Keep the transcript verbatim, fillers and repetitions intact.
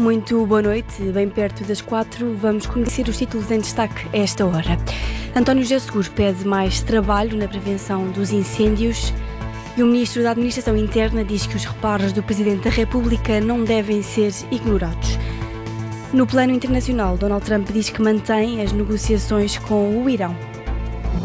Muito boa noite, bem perto das quatro, vamos conhecer os títulos em destaque a esta hora. António José Seguro pede mais trabalho na prevenção dos incêndios e o Ministro da Administração Interna diz que os reparos do Presidente da República não devem ser ignorados. No plano internacional, Donald Trump diz que mantém as negociações com o Irão.